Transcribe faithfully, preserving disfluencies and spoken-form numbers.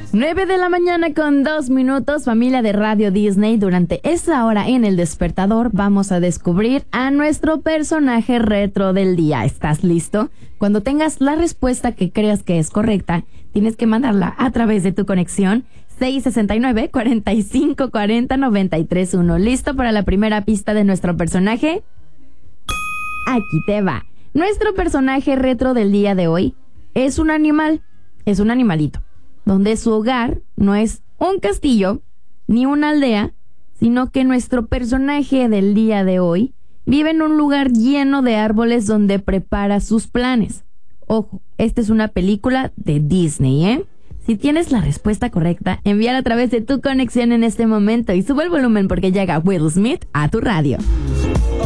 nueve de la mañana con dos minutos, familia de Radio Disney. Durante esa hora en El Despertador vamos a descubrir a nuestro personaje retro del día. ¿Estás listo? Cuando tengas la respuesta que creas que es correcta, tienes que mandarla a través de tu conexión seis sesenta y nueve, cuarenta y cinco, cuarenta, noventa y tres, uno. ¿Listo para la primera pista de nuestro personaje? Aquí te va. Nuestro personaje retro del día de hoy es un animal, es un animalito, donde su hogar no es un castillo ni una aldea, sino que nuestro personaje del día de hoy vive en un lugar lleno de árboles donde prepara sus planes. Ojo, esta es una película de Disney, ¿eh? Si tienes la respuesta correcta, envíala a través de tu conexión en este momento y sube el volumen porque llega Will Smith a tu radio.